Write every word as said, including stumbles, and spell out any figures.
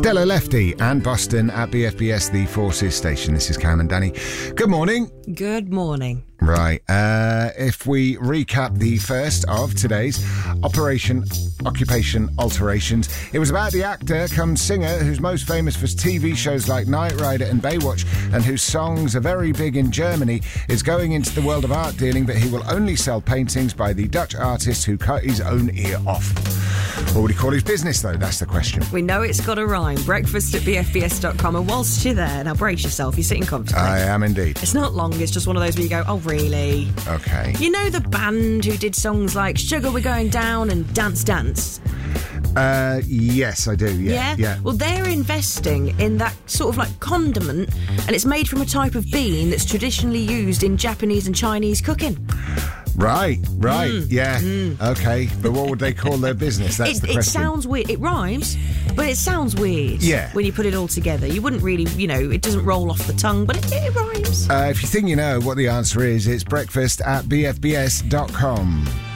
Stella Lefty and Boston at B F B S, the Forces station. This is Cam and Danny. Good morning. Good morning. Right, uh, if we recap the first of today's Operation Occupation Alterations, it was about the actor come singer who's most famous for T V shows like Knight Rider and Baywatch, and whose songs are very big in Germany, is going into the world of art dealing, but he will only sell paintings by the Dutch artist who cut his own ear off. What would he call his business, though? That's the question. We know it's got a rhyme. Breakfast at b f b s dot com. And whilst you're there, now brace yourself, you're sitting comfortably. I am indeed. It's not long, it's just one of those where you go, oh, really? Okay. You know the band who did songs like Sugar We're Going Down and Dance Dance? Uh, yes, I do, yeah, yeah. yeah. Well, they're investing in that sort of like condiment, and it's made from a type of bean that's traditionally used in Japanese and Chinese cooking. Right, right, Mm, yeah, mm. okay. But what would they call their business? That's It, the it question. sounds weird. It rhymes, but it sounds weird. Yeah. When you put it all together, you wouldn't really, you know, it doesn't roll off the tongue, but it, it rhymes. Uh, if you think you know what the answer is, it's breakfast at b f b s dot com.